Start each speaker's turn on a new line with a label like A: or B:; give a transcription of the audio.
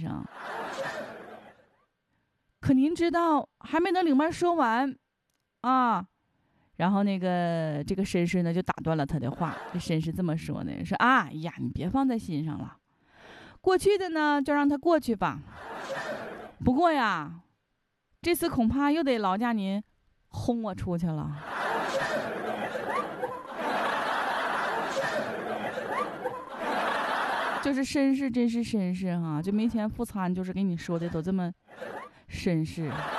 A: 上。可您知道，还没等领班说完啊，然后这个绅士呢就打断了他的话。这绅士这么说呢，说啊呀，你别放在心上了，过去的呢就让它过去吧。不过呀，这次恐怕又得劳驾您轰我出去了。就是绅士真是绅士哈，就没钱付餐，就是给你说的都这么绅士。